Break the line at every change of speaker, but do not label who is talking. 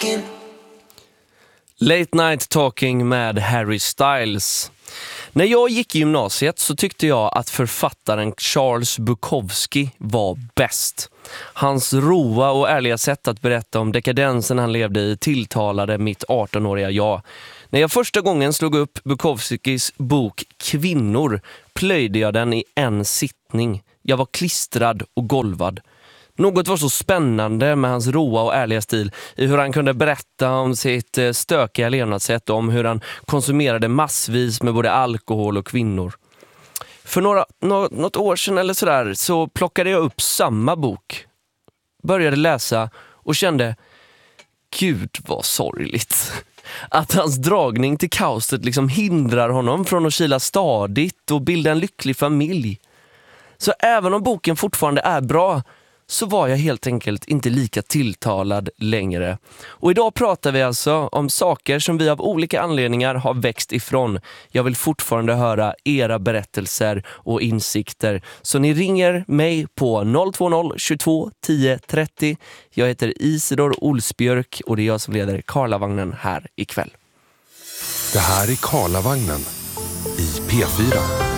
Late Night Talking med Harry Styles. När jag gick i gymnasiet så tyckte jag att författaren Charles Bukowski var bäst. Hans roa och ärliga sätt att berätta om dekadensen han levde i tilltalade mitt 18-åriga jag. När jag första gången slog upp Bukowskis bok Kvinnor plöjde jag den i en sittning. Jag var klistrad och golvad. Något var så spännande med hans roa och ärliga stil i hur han kunde berätta om sitt stökiga levnadssätt, om hur han konsumerade massvis med både alkohol och kvinnor. För något år sedan eller sådär så plockade jag upp samma bok, började läsa och kände, gud vad sorgligt. Att hans dragning till kaoset liksom hindrar honom från att kila stadigt och bilda en lycklig familj. Så även om boken fortfarande är bra så var jag helt enkelt inte lika tilltalad längre. Och idag pratar vi alltså om saker som vi av olika anledningar har växt ifrån. Jag vill fortfarande höra era berättelser och insikter. Så ni ringer mig på 020 22 10 30. Jag heter Isidor Olsbjörk och det är jag som leder Karlavagnen här ikväll.
Det här är Karlavagnen i P4.